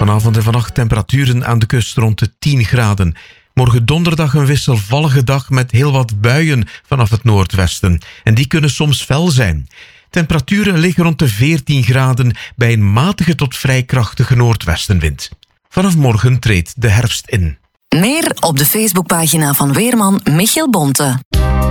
Vanavond en vannacht temperaturen aan de kust rond de 10 graden. Morgen donderdag een wisselvallige dag met heel wat buien vanaf het noordwesten. En die kunnen soms fel zijn. Temperaturen liggen rond de 14 graden bij een matige tot vrij krachtige noordwestenwind. Vanaf morgen treedt de herfst in. Meer op de Facebookpagina van weerman Michiel Bonte.